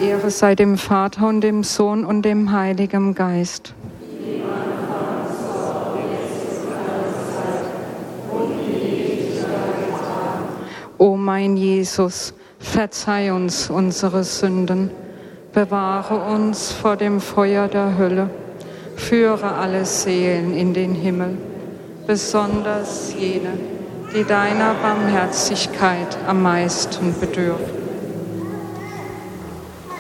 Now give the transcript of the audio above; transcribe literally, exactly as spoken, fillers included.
Ehre sei dem Vater und dem Sohn und dem Heiligen Geist. O mein Jesus, verzeih uns unsere Sünden, bewahre uns vor dem Feuer der Hölle, führe alle Seelen in den Himmel, besonders jene, die deiner Barmherzigkeit am meisten bedürfen.